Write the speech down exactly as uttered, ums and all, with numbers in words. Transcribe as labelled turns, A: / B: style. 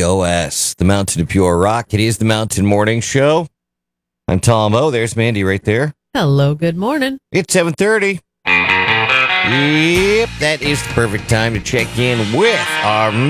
A: T O S, the Mountain of Pure Rock. It is the Mountain Morning Show. I'm Tom O. There's Mandy right there.
B: Hello, good morning.
A: It's seven thirty. Yep, that is the perfect time to check in with our